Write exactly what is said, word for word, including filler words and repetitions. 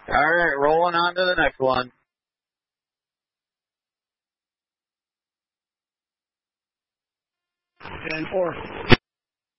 All right, rolling on to the next one. ten four.